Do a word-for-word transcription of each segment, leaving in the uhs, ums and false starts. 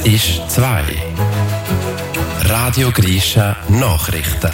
ist zwei. Radio Grisha Nachrichten.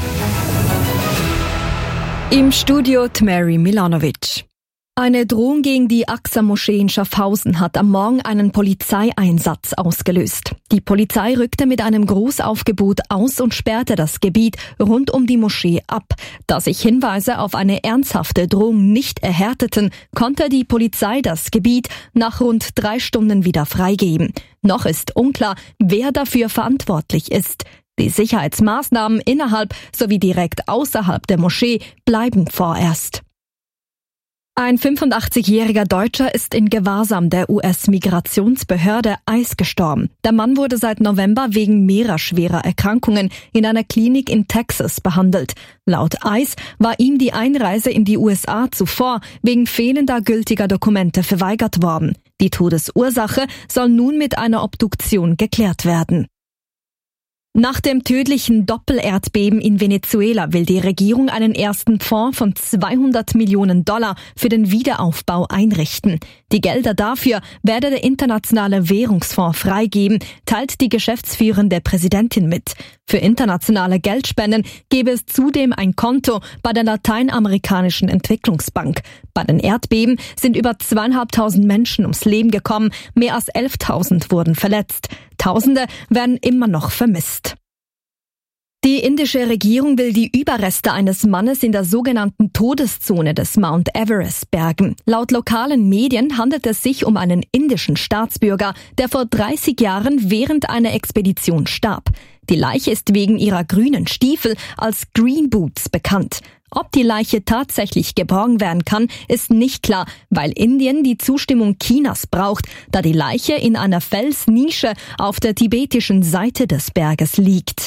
Im Studio Mary Milanovic. Eine Drohung gegen die Aqsa-Moschee in Schaffhausen hat am Morgen einen Polizeieinsatz ausgelöst. Die Polizei rückte mit einem Großaufgebot aus und sperrte das Gebiet rund um die Moschee ab. Da sich Hinweise auf eine ernsthafte Drohung nicht erhärteten, konnte die Polizei das Gebiet nach rund drei Stunden wieder freigeben. Noch ist unklar, wer dafür verantwortlich ist. Die Sicherheitsmaßnahmen innerhalb sowie direkt außerhalb der Moschee bleiben vorerst. Ein fünfundachtzigjähriger Deutscher ist in Gewahrsam der U S-Migrationsbehörde I C E gestorben. Der Mann wurde seit November wegen mehrerer schwerer Erkrankungen in einer Klinik in Texas behandelt. Laut I C E war ihm die Einreise in die U S A zuvor wegen fehlender gültiger Dokumente verweigert worden. Die Todesursache soll nun mit einer Obduktion geklärt werden. Nach dem tödlichen Doppelerdbeben in Venezuela will die Regierung einen ersten Fonds von zweihundert Millionen Dollar für den Wiederaufbau einrichten. Die Gelder dafür werde der Internationale Währungsfonds freigeben, teilt die geschäftsführende Präsidentin mit. Für internationale Geldspenden gebe es zudem ein Konto bei der Lateinamerikanischen Entwicklungsbank. Bei den Erdbeben sind über zweieinhalbtausend Menschen ums Leben gekommen, mehr als elftausend wurden verletzt. Tausende werden immer noch vermisst. Die indische Regierung will die Überreste eines Mannes in der sogenannten Todeszone des Mount Everest bergen. Laut lokalen Medien handelt es sich um einen indischen Staatsbürger, der vor dreißig Jahren während einer Expedition starb. Die Leiche ist wegen ihrer grünen Stiefel als Green Boots bekannt. Ob die Leiche tatsächlich geborgen werden kann, ist nicht klar, weil Indien die Zustimmung Chinas braucht, da die Leiche in einer Felsnische auf der tibetischen Seite des Berges liegt.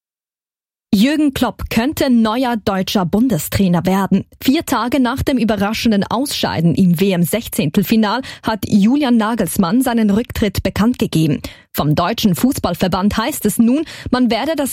Jürgen Klopp könnte neuer deutscher Bundestrainer werden. Vier Tage nach dem überraschenden Ausscheiden im W M-Sechzehntelfinal hat Julian Nagelsmann seinen Rücktritt bekannt gegeben. Vom Deutschen Fußballverband heißt es nun, man werde das